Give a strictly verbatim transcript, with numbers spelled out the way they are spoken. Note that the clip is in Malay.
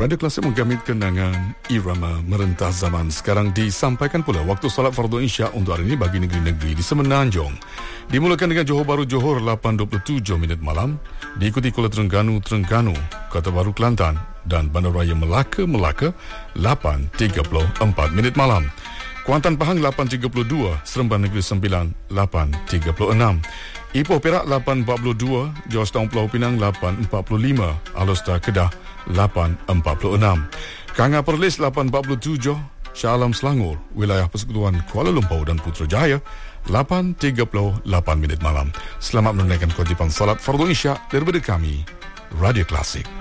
Radio Klasik menggamit kenangan irama merentas zaman. Sekarang disampaikan pula waktu solat fardu Isyak untuk hari ini bagi negeri-negeri di Semenanjung. Dimulakan dengan Johor Bahru Johor lapan dua puluh tujuh minit malam, diikuti Kuala Terengganu Terengganu, Kota Baru Kelantan dan Bandaraya Melaka Melaka lapan tiga puluh empat minit malam. Kuantan Pahang lapan tiga puluh dua, Seremban Negeri Sembilan lapan tiga puluh enam. Ipoh Perak lapan empat puluh dua, Georgetown Pulau Pinang lapan empat puluh lima, Alor Kedah lapan empat puluh enam. Kanga Perlis lapan empat puluh tujuh, Shah Alam Selangor, Wilayah Persekutuan Kuala Lumpur dan Putrajaya lapan tiga puluh lapan minit malam. Selamat menunaikan kewajipan salat fardu Isyak daripada kami, Radio Klasik.